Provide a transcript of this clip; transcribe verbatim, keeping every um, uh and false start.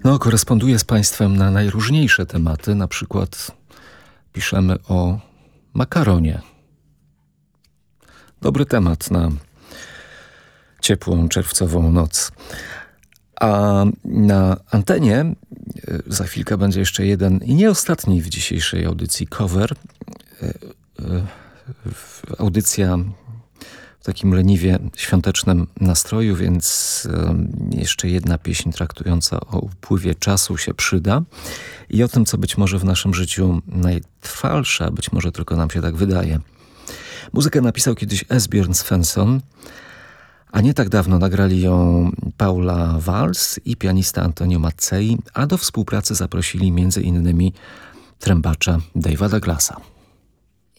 No, koresponduję z Państwem na najróżniejsze tematy. Na przykład piszemy o makaronie. Dobry temat na ciepłą czerwcową noc. A na antenie za chwilkę będzie jeszcze jeden i nie ostatni w dzisiejszej audycji cover. Audycja w takim leniwie świątecznym nastroju, więc jeszcze jedna pieśń traktująca o upływie czasu się przyda i o tym, co być może w naszym życiu najtrwalsze, a być może tylko nam się tak wydaje. Muzykę napisał kiedyś Esbjörn Svensson, a nie tak dawno nagrali ją Paula Walz i pianista Antonio Mazzei, a do współpracy zaprosili między innymi trębacza Dave'a Douglasa.